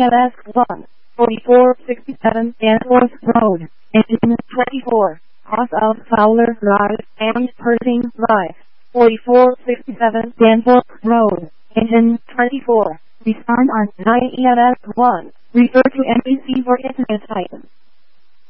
ELS 1, 4467 Danforth Road, engine 24, cross of Fowler Drive and Pershing Drive, 4467 Danforth Road, engine 24. Respond on 9 ELS 1. Refer to NBC for incident item.